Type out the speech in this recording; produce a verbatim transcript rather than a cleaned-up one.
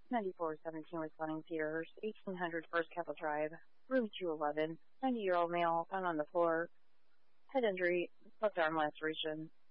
ninety-four seventeen responding Peters, eighteen hundred First Capital Drive, room two eleven, ninety-year-old male found on the floor, head injury, left arm laceration,